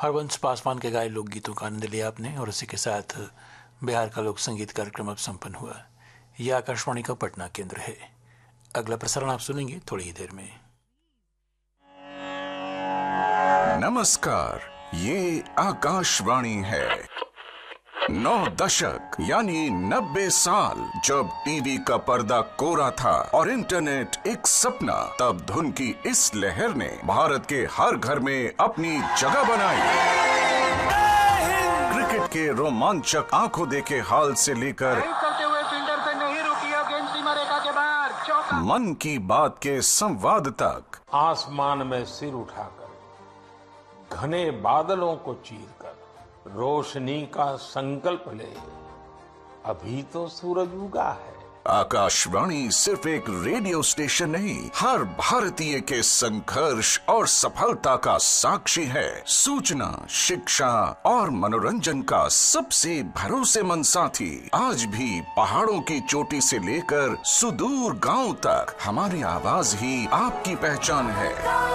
हरवंश पासवान के गाए लोकगीतों का आनंद लिया आपने और उसी के साथ बिहार का लोक संगीत कार्यक्रम अब संपन्न हुआ। यह आकाशवाणी का पटना केंद्र है। अगला प्रसारण आप सुनेंगे थोड़ी ही देर में। नमस्कार, ये आकाशवाणी है। 9 दशक यानी 90 साल जब टीवी का पर्दा कोरा था और इंटरनेट एक सपना, तब धुन की इस लहर ने भारत के हर घर में अपनी जगह बनाई। क्रिकेट के रोमांचक आंखों देखे हाल से लेकर करते हुए फील्डर से नहीं रुकी, अब गेंद सीमा रेखा के बाहर, चौका। मन की बात के संवाद तक, आसमान में सिर उठाकर, घने बादलों को चीरकर रोशनी का संकल्प ले, अभी तो सूरज उगा है। आकाशवाणी सिर्फ एक रेडियो स्टेशन नहीं, हर भारतीय के संघर्ष और सफलता का साक्षी है। सूचना, शिक्षा और मनोरंजन का सबसे भरोसेमंद साथी। आज भी पहाड़ों की चोटी से लेकर सुदूर गांव तक हमारी आवाज ही आपकी पहचान है।